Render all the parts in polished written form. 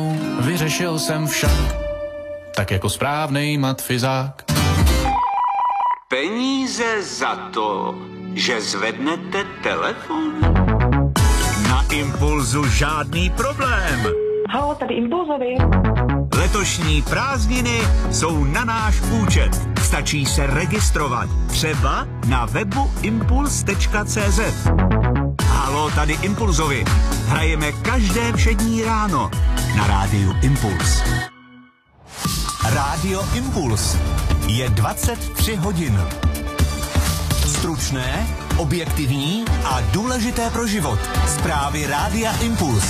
Vyřešil jsem však, tak jako správnej matfizák. Peníze za to, že zvednete telefon? Na Impulzu žádný problém. Halo, tady Impulzovi. Letošní prázdniny jsou na náš účet. Stačí se registrovat. Třeba na webu impuls.cz. Halo, tady Impulzovi. Hrajeme každé všední ráno na rádiu Impuls. Rádio Impuls. Je 23 hodin. Stručné, objektivní a důležité pro život. Zprávy Rádia Impuls.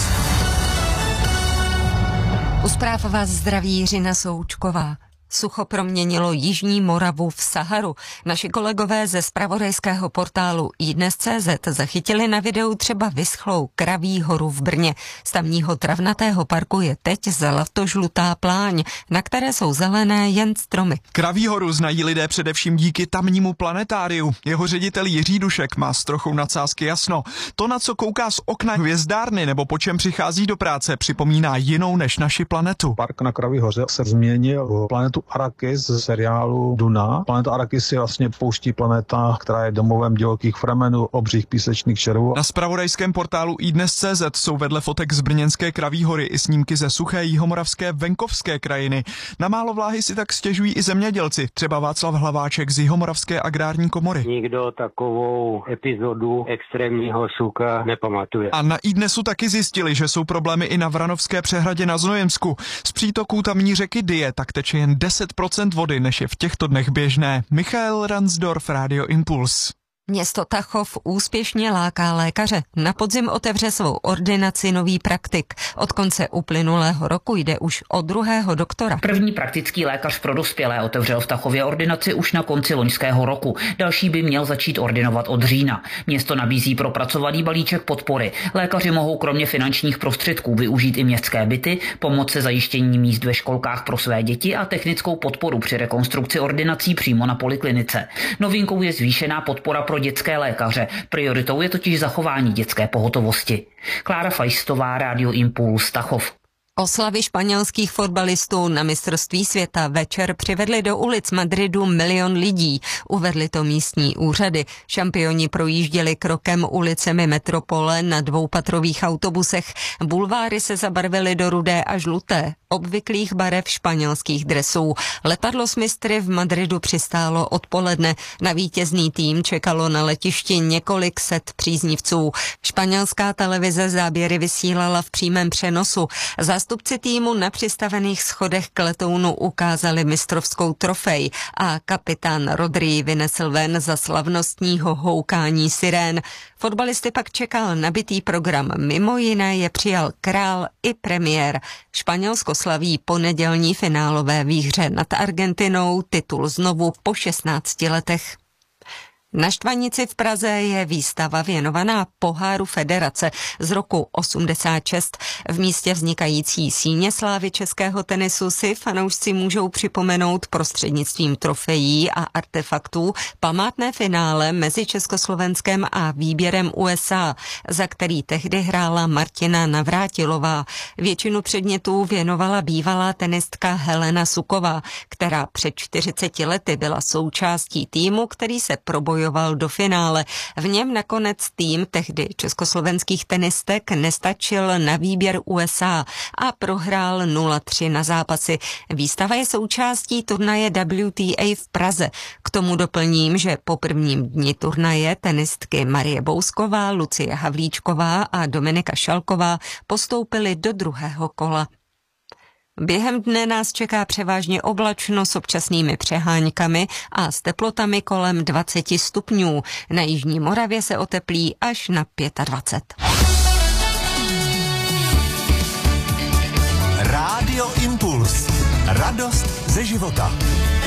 U zpráv vás zdraví Jiřina Součková. Sucho proměnilo Jižní Moravu v Saharu. Naši kolegové ze zpravodajského portálu iDnes.cz zachytili na videu třeba vyschlou Kraví horu v Brně. Z tamního travnatého parku je teď zlatožlutá pláň, na které jsou zelené jen stromy. Kraví horu znají lidé především díky tamnímu planetáriu. Jeho ředitel Jiří Dušek má s trochou nadsázky jasno. To, na co kouká z okna hvězdárny nebo po čem přichází do práce, připomíná jinou než naši planetu. Park na Kraví hoře se změnil v planetu Arrakis z seriálu Duna. Planeta Arrakis je vlastně pouští planeta, která je domovem divokých vremenů, obřích písečných červů. Na zpravodajském portálu iDnes.cz jsou vedle fotek z brněnské Kraví hory i snímky ze suché jihomoravské venkovské krajiny. Na málo vláhy si tak stěžují i zemědělci, třeba Václav Hlaváček z Jihomoravské agrární komory. Nikdo takovou epizodu extrémního sucha nepamatuje. A na iDnesu taky zjistili, že jsou problémy i na Vranovské přehradě na Znojemsku. Z přítoků tamní řeky Dyje tak teče jen 10% vody, než je v těchto dnech běžné. Michael Ransdorf, Rádio Impuls. Město Tachov úspěšně láká lékaře. Na podzim otevře svou ordinaci nový praktik. Od konce uplynulého roku jde už o druhého doktora. První praktický lékař pro dospělé otevřel v Tachově ordinaci už na konci loňského roku. Další by měl začít ordinovat od října. Město nabízí propracovaný balíček podpory. Lékaři mohou kromě finančních prostředků využít i městské byty, pomoc se zajištění míst ve školkách pro své děti a technickou podporu při rekonstrukci ordinací přímo na poliklinice. Novinkou je zvýšená podpora pro dětské lékaře. Prioritou je totiž zachování dětské pohotovosti. Klára Fajstová, Rádio Impuls, Tachov. Oslavy španělských fotbalistů na mistrovství světa večer přivedly do ulic Madridu 1 milion lidí. Uvedly to místní úřady. Šampioni projížděli krokem ulicemi metropole na dvoupatrových autobusech. Bulváry se zabarvily do rudé a žluté, obvyklých barev španělských dresů. Letadlo s mistry v Madridu přistálo odpoledne. Na vítězný tým čekalo na letišti několik set příznivců. Španělská televize záběry vysílala v přímém přenosu. Zástupci týmu na přistavených schodech k letounu ukázali mistrovskou trofej a kapitán Rodri vynesl ven za slavnostního houkání sirén. Fotbalisty pak čekal nabitý program. Mimo jiné je přijal král i premiér. Španělsko slaví ponedělní finálové výhře nad Argentinou titul znovu po 16 letech. Na Štvanici v Praze je výstava věnovaná poháru federace z roku 86. V místě vznikající síně slávy českého tenisu si fanoušci můžou připomenout prostřednictvím trofejí a artefaktů památné finále mezi Československem a výběrem USA, za který tehdy hrála Martina Navrátilová. Většinu předmětů věnovala bývalá tenistka Helena Suková, která před 40 lety byla součástí týmu, který se probojoval do finále. V něm nakonec tým tehdy československých tenistek nestačil na výběr USA a prohrál 0-3 na zápasy. Výstava je součástí turnaje WTA v Praze. K tomu doplním, že po prvním dni turnaje tenistky Marie Bousková, Lucie Havlíčková a Dominika Šalková postoupily do druhého kola. Během dne nás čeká převážně oblačno s občasnými přeháňkami a s teplotami kolem 20 stupňů. Na Jižní Moravě se oteplí až na 25. Rádio Impuls. Radost ze života.